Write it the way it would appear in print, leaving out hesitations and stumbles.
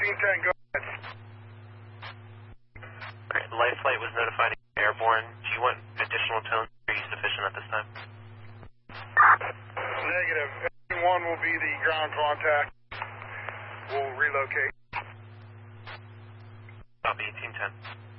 1810, go ahead. Alright, life flight was notified airborne. Do you want additional tones? Are you sufficient at this time? Negative. One will be the ground contact. We'll relocate. Copy, 1810.